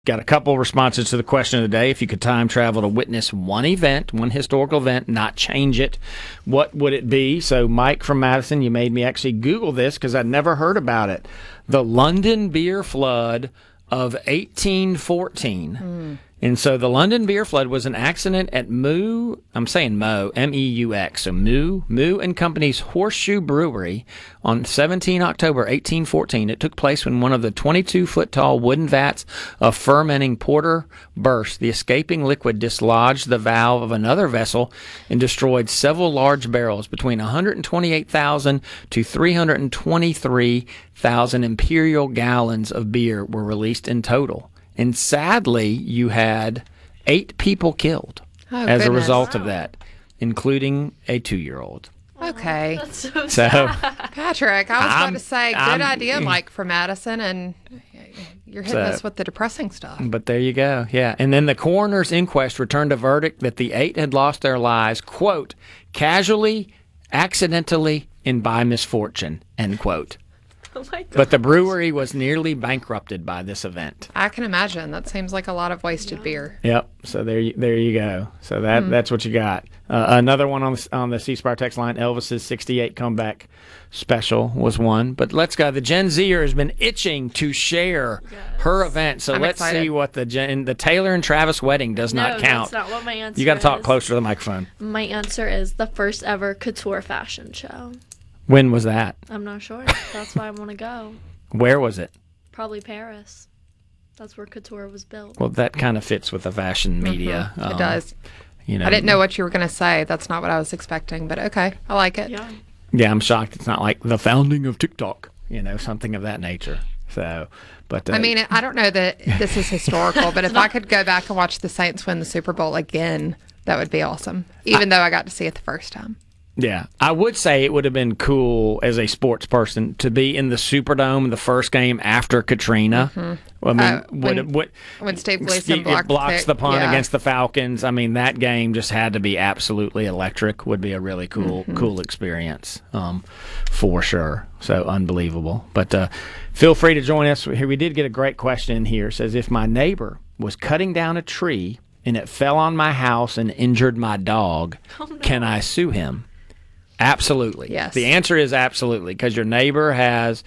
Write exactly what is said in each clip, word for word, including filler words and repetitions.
Got a couple responses to the question of the day. If you could time travel to witness one event, one historical event, not change it, what would it be? So, Mike from Madison, you made me actually Google this because I'd never heard about it. The London beer flood of eighteen fourteen. Mm. And so the London beer flood was an accident at Moo, I'm saying Mo, M E U X, so Moo, Moo and Company's Horseshoe Brewery on seventeenth of October, eighteen fourteen. It took place when one of the twenty-two foot tall wooden vats of fermenting porter burst. The escaping liquid dislodged the valve of another vessel and destroyed several large barrels. Between one hundred twenty-eight thousand to three hundred twenty-three thousand imperial gallons of beer were released in total. And sadly, you had eight people killed oh, as goodness. a result wow. of that, including a two-year-old. Okay. That's so, So, Patrick, I was I'm- about to say, good I'm- idea, Mike from Madison, and you're hitting So- us with the depressing stuff. but there you go. Yeah. And then the coroner's inquest returned a verdict that the eight had lost their lives, quote, casually, accidentally, and by misfortune, end quote. oh my God. But the brewery was nearly bankrupted by this event. I can imagine. That seems like a lot of wasted beer. Yep. So there, you, there you go. So that that's what you got. Uh, another one on the, on the C Spire text line. Elvis's sixty-eight comeback special was one. But let's go. The Gen Zer has been itching to share Yes. her event. So I'm let's excited. see what the Gen, the Taylor and Travis wedding does no, not count. that's not what my answer You got to talk is. closer to the microphone. My answer is the first ever couture fashion show. When was that? I'm not sure. That's why I want to go. Where was it? Probably Paris. That's where couture was built. Well, that kind of fits with the fashion media. It um, does. You know, I didn't know what you were going to say. That's not what I was expecting, but okay. I like it. Yeah. Yeah, I'm shocked. It's not like the founding of TikTok. You know, something of that nature. So, but uh, I mean, I don't know that this is historical, but if I could go back and watch the Saints win the Super Bowl again, that would be awesome, even though I got to see it the first time. yeah, I would say it would have been cool as a sports person to be in the Superdome the first game after Katrina. I mean, Uh, would when- it, would, When Steve it Gleason blocked blocks the punt yeah. against the Falcons. I mean, that game just had to be absolutely electric. Would be a really cool, Mm-hmm. cool experience, um, for sure. So unbelievable. But uh, feel free to join us here. We did get a great question in here. It says, if my neighbor was cutting down a tree and it fell on my house and injured my dog, Oh, no. can I sue him? Absolutely. Yes. The answer is absolutely, because your neighbor has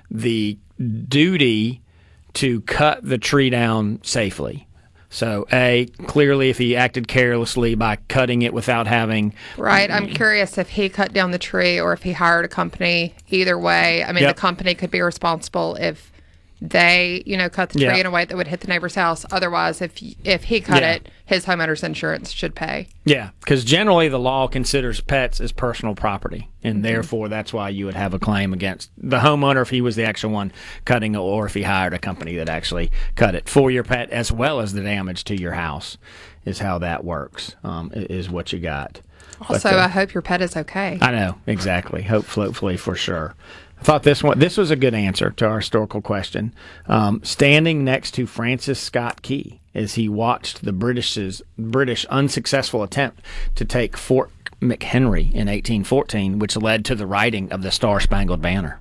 the duty to cut the tree down safely. So, A, clearly if he acted carelessly by cutting it without having... Right. I'm curious if he cut down the tree or if he hired a company. Either way, I mean, Yep. the company could be responsible if they, you know, cut the tree Yeah. in a way that would hit the neighbor's house. Otherwise, if if he cut Yeah. it, his homeowner's insurance should pay. Yeah, because generally the law considers pets as personal property, and Mm-hmm. therefore that's why you would have a claim against the homeowner if he was the actual one cutting it, or if he hired a company that actually cut it for your pet, as well as the damage to your house, is how that works, um, i- is what you got. Also, But, uh, I hope your pet is okay. I know, exactly. Hopefully, hopefully for sure. I thought this one, this was a good answer to our historical question. Um, standing next to Francis Scott Key as he watched the British's British unsuccessful attempt to take Fort McHenry in eighteen fourteen, which led to the writing of the Star Spangled Banner.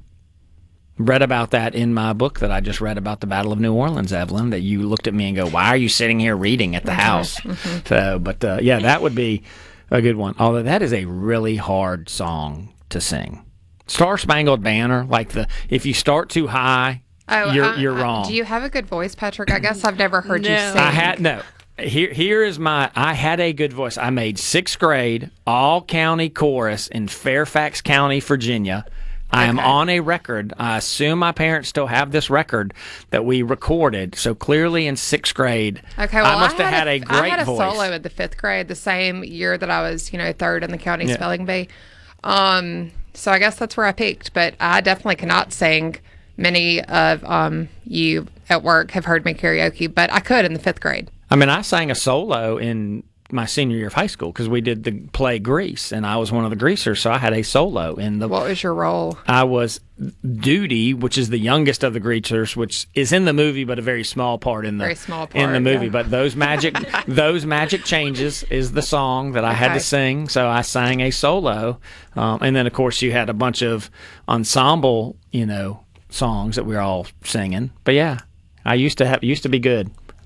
Read about that in my book that I just read about the Battle of New Orleans, Evelyn, that you looked at me and go, why are you sitting here reading at the house? So, but uh, yeah, that would be a good one. Although that is a really hard song to sing. Star Spangled Banner, like the if you start too high, Oh, you're uh, you're uh, wrong. Do you have a good voice, Patrick? I guess I've never heard you No. sing. I had no. Here here is my. I had a good voice. I made sixth grade all county chorus in Fairfax County, Virginia. I am Okay. on a record. I assume my parents still have this record that we recorded. So clearly in sixth grade, Okay, well, I must have had a, I great had a voice. solo in the fifth grade, the same year that I was, you know, third in the county Yeah. spelling bee. Um, so I guess that's where I peaked. But I definitely cannot sing. Many of um, you at work have heard me karaoke, but I could in the fifth grade. I mean, I sang a solo in my senior year of high school because we did the play Grease, and I was one of the greasers, so I had a solo in the. What was your role? I was Duty, which is the youngest of the greasers, which is in the movie, but a very small part in the Very small in the part, movie. yeah. But those magic those magic changes is the song that I had Okay. to sing, so I sang a solo, um, and then of course you had a bunch of ensemble, you know, songs that we were all singing. But yeah, I used to have used to be good.